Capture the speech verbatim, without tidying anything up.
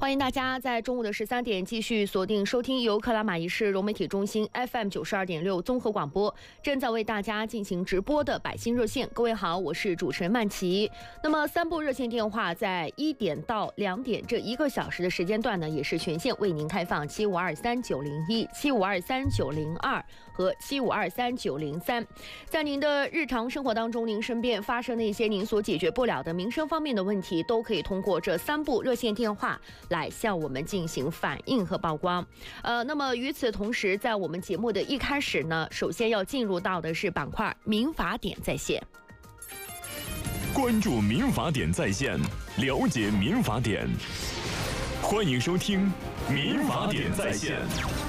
欢迎大家在中午的十三点继续锁定收听由克拉玛依市融媒体中心 F M 九十二点六综合广播正在为大家进行直播的百姓热线。各位好，我是主持人曼琪。那么三部热线电话在一点到两点这一个小时的时间段呢，也是全线为您开放七五二三九零一、七五二三九零二和七五二三九零三。在您的日常生活当中，您身边发生的一些您所解决不了的民生方面的问题，都可以通过这三部热线电话来向我们进行反映和曝光。呃，那么与此同时，在我们节目的一开始呢，首先要进入到的是板块民法典在线。 关注民法典在线，了解民法典，欢迎收听民法典在线。